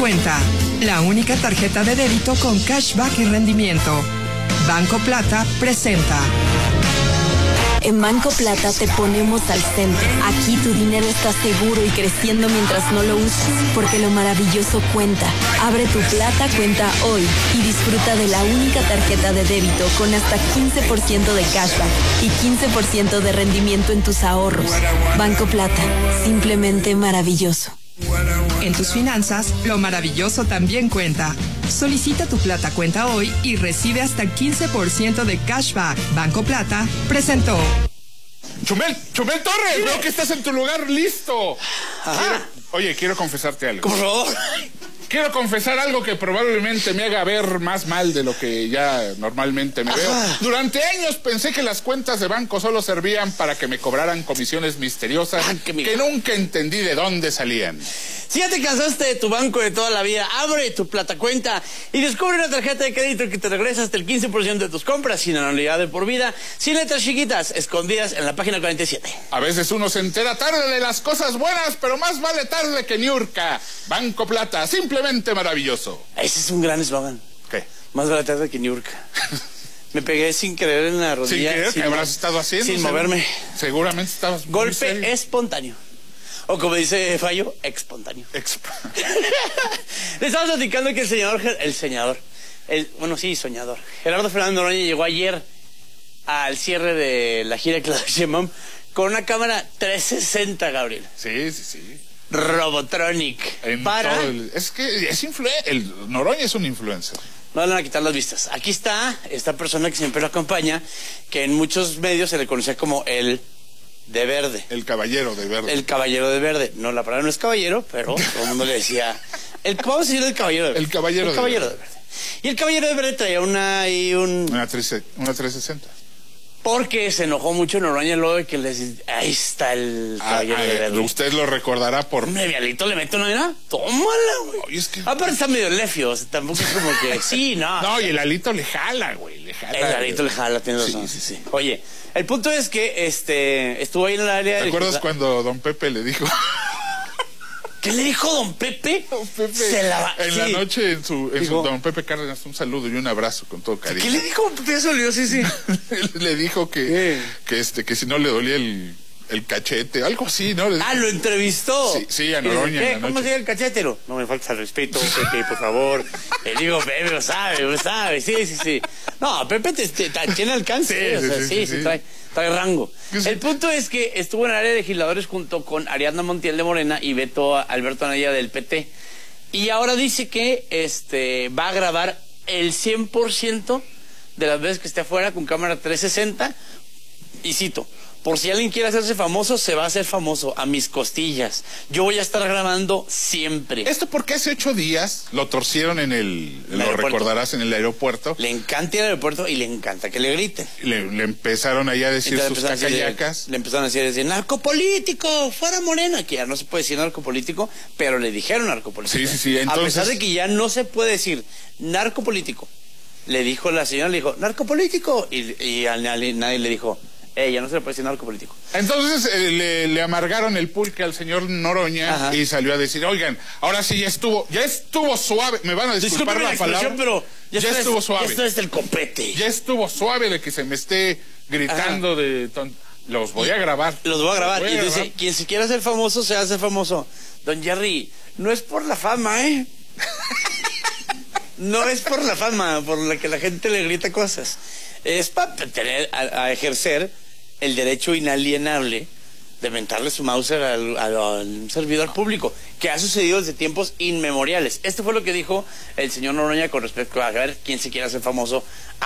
Cuenta, la única tarjeta de débito con cashback y rendimiento. Banco Plata presenta. En Banco Plata te ponemos al centro. Aquí tu dinero está seguro y creciendo mientras no lo uses, porque lo maravilloso cuenta. Abre tu Plata cuenta hoy y disfruta de la única tarjeta de débito con hasta 15% de cashback y 15% de rendimiento en tus ahorros. Banco Plata, simplemente maravilloso. En tus finanzas, lo maravilloso también cuenta. Solicita tu Plata Cuenta hoy y recibe hasta 15% de cashback. Banco Plata presentó. Chumel Torres, veo que estás en tu lugar listo. Quiero confesarte algo. Por favor. Quiero confesar algo que probablemente me haga ver más mal de lo que ya normalmente me veo. Durante años pensé que las cuentas de banco solo servían para que me cobraran comisiones misteriosas que nunca entendí de dónde salían. Si ya te cansaste de tu banco de toda la vida, abre tu Plata Cuenta y descubre una tarjeta de crédito que te regresa hasta el 15% de tus compras sin anualidad de por vida, sin letras chiquitas, escondidas en la página 47. A veces uno se entera tarde de las cosas buenas, pero más vale tarde que niurca. Banco Plata, simplemente maravilloso. Ese es un gran eslogan. ¿Qué? Más vale tarde que niurca. Me pegué sin querer en la rodilla. ¿Sin querer? ¿Qué habrás estado haciendo? Sin moverme. Seguramente estabas... Golpe espontáneo. O como dice Fallo, espontáneo. Le estamos platicando que soñador. Gerardo Fernández Noroña llegó ayer al cierre de la gira de Claudia Sheinbaum con una cámara 360, Gabriel. Sí. Robotronic. Es que el Noroña es un influencer. No le van a quitar las vistas. Aquí está esta persona que siempre lo acompaña, que en muchos medios se le conocía como el de verde. El caballero de verde. El caballero de verde. No, la palabra no es caballero, pero todo el mundo le decía... vamos a decir el caballero de verde. El caballero de verde. Y el caballero de verde traía una 360. Porque se enojó mucho Noroña luego de que les... Ahí está el caballero de verde. Usted lo recordará por... Medialito le mete una mira. Tómala, güey. Aparte está medio lefio. O sea, tampoco es como que... Sí, no. No, y el alito le jala, güey. El alito le jala, tienes razón. Sí. Oye, el punto es que estuvo ahí en el área... ¿Te acuerdas cuando don Pepe le dijo... ¿Qué le dijo don Pepe? Don Pepe la noche en su don Pepe Cárdenas, un saludo y un abrazo con todo cariño. ¿Qué le dijo don Pepe? Eso olió, sí. Le dijo que si no le dolía el cachete, algo así, ¿no? Lo entrevistó. Sí, a Noroña. ¿Cómo se llama el cachete? No me falta el respeto, Pepe, por favor. Le digo, Pepe, lo sabe. Sí. No, Pepe tiene alcance. Sí, trae rango. El punto es que estuvo en el área de legisladores junto con Ariadna Montiel de Morena y Alberto Anaya del PT. Y ahora dice que va a grabar el 100% de las veces que esté afuera con cámara 360. Y cito: por si alguien quiere hacerse famoso, se va a hacer famoso a mis costillas. Yo voy a estar grabando siempre. Esto porque hace 8 días lo torcieron lo recordarás, en el aeropuerto. Le encanta ir al aeropuerto y le encanta que le griten. Le empezaron allá a decir sus cacayacas. Le empezaron a decir narcopolítico, fuera Morena, que ya no se puede decir narcopolítico, pero le dijeron narcopolítico. Sí. Entonces... A pesar de que ya no se puede decir narcopolítico, le dijo la señora, narcopolítico, y a nadie le dijo... ya no se le puede decir narcopolítico. Entonces le amargaron el pulque al señor Noroña. Y salió a decir, oigan, ahora sí ya estuvo suave. Me van a disculpar la palabra, pero ya estuvo suave. Esto es del copete. Ya estuvo suave de que se me esté gritando los voy a grabar. Y dice, quien se quiera hacer famoso, se hace famoso. Don Jerry, no es por la fama, No es por la fama por la que la gente le grita cosas. Es para a ejercer el derecho inalienable de mentarle su Mauser al servidor público, que ha sucedido desde tiempos inmemoriales. Esto fue lo que dijo el señor Noroña con respecto a ver quién se quiere hacer famoso